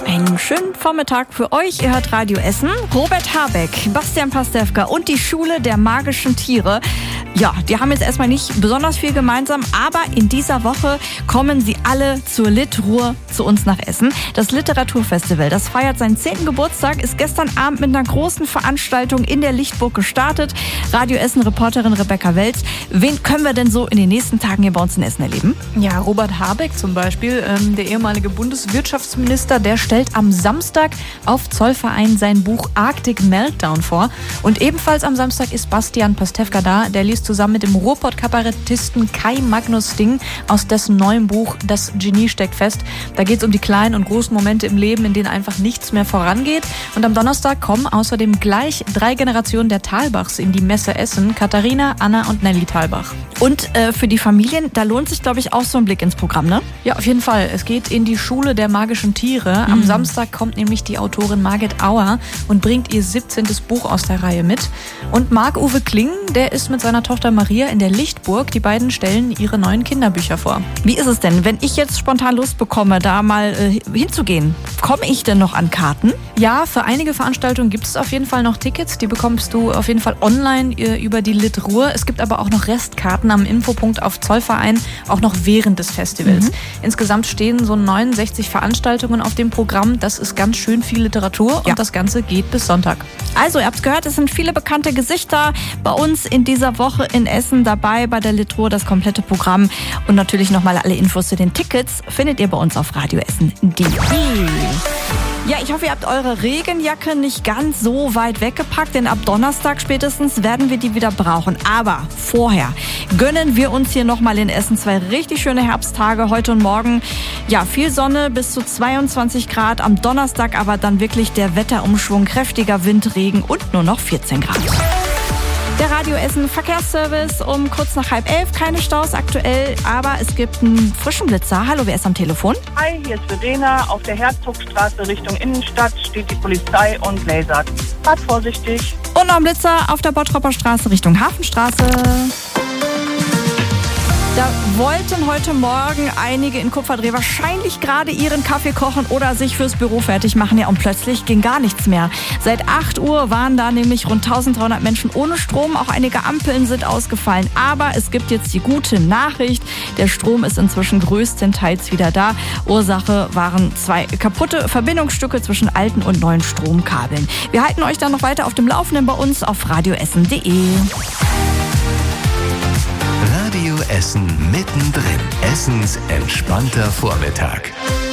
Einen schönen Vormittag für euch. Ihr hört Radio Essen. Robert Habeck, Bastian Pastewka und die Schule der magischen Tiere. Ja, die haben jetzt erstmal nicht besonders viel gemeinsam, aber in dieser Woche kommen sie alle zur Litruhr zu uns nach Essen. Das Literaturfestival, das feiert seinen 10. Geburtstag, ist gestern Abend mit einer großen Veranstaltung in der Lichtburg gestartet. Radio Essen-Reporterin Rebecca Welz. Wen können wir denn so in den nächsten Tagen hier bei uns in Essen erleben? Ja, Robert Habeck zum Beispiel, der ehemalige Bundeswirtschaftsminister, der stellt am Samstag auf Zollverein sein Buch Arctic Meltdown vor. Und ebenfalls am Samstag ist Bastian Pastewka da. Der liest zusammen mit dem Ruhrpott-Kabarettisten Kai Magnus Ding aus dessen neuem Buch Das Genie steckt fest. Da geht es um die kleinen und großen Momente im Leben, in denen einfach nichts mehr vorangeht. Und am Donnerstag kommen außerdem gleich 3 Generationen der Thalbachs in die Messe Essen. Katharina, Anna und Nelly Thalbach. Und für die Familien, da lohnt sich, glaube ich, auch so ein Blick ins Programm, ne? Ja, auf jeden Fall. Es geht in die Schule der magischen Tiere. Am Samstag kommt nämlich die Autorin Margit Auer und bringt ihr 17. Buch aus der Reihe mit. Und Marc-Uwe Kling, der ist mit seiner Tochter Maria in der Lichtburg. Die beiden stellen ihre neuen Kinderbücher vor. Wie ist es denn, wenn ich jetzt spontan Lust bekomme, da mal hinzugehen? Komme ich denn noch an Karten? Ja, für einige Veranstaltungen gibt es auf jeden Fall noch Tickets. Die bekommst du auf jeden Fall online über die Litruhr. Es gibt aber auch noch Restkarten am Infopunkt auf Zollverein, auch noch während des Festivals. Insgesamt stehen so 69 Veranstaltungen auf dem Programm. Das ist ganz schön viel Literatur und das Ganze geht bis Sonntag. Also, ihr habt es gehört, es sind viele bekannte Gesichter bei uns in dieser Woche in Essen dabei bei der Litruhr, das komplette Programm. Und natürlich nochmal alle Infos zu den Tickets findet ihr bei uns auf radioessen.de. Ja, ich hoffe, ihr habt eure Regenjacke nicht ganz so weit weggepackt, denn ab Donnerstag spätestens werden wir die wieder brauchen. Aber vorher gönnen wir uns hier nochmal in Essen 2 richtig schöne Herbsttage heute und morgen. Ja, viel Sonne, bis zu 22 Grad. Am Donnerstag aber dann wirklich der Wetterumschwung, kräftiger Wind, Regen und nur noch 14 Grad. Der Radio Essen Verkehrsservice um kurz nach 10:30. Keine Staus aktuell, aber es gibt einen frischen Blitzer. Hallo, wer ist am Telefon? Hi, hier ist Verena. Auf der Herzogstraße Richtung Innenstadt steht die Polizei und lasert. Fahrt vorsichtig. Und noch ein Blitzer auf der Bottropper Straße Richtung Hafenstraße. Da wollten heute Morgen einige in Kupferdreh wahrscheinlich gerade ihren Kaffee kochen oder sich fürs Büro fertig machen. Ja, und plötzlich ging gar nichts mehr. Seit 8 Uhr waren da nämlich rund 1300 Menschen ohne Strom. Auch einige Ampeln sind ausgefallen. Aber es gibt jetzt die gute Nachricht. Der Strom ist inzwischen größtenteils wieder da. Ursache waren 2 kaputte Verbindungsstücke zwischen alten und neuen Stromkabeln. Wir halten euch dann noch weiter auf dem Laufenden bei uns auf radioessen.de. Radio Essen mittendrin. Essens entspannter Vormittag.